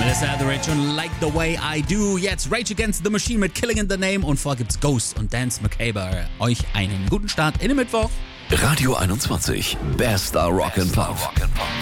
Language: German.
Das ist Average und Like the Way I Do. Jetzt Rage Against the Machine mit Killing in the Name und vor gibt's Ghost und Dance Macabre. Euch einen guten Start in den Mittwoch. Radio 21, Best Star Rock and Pop.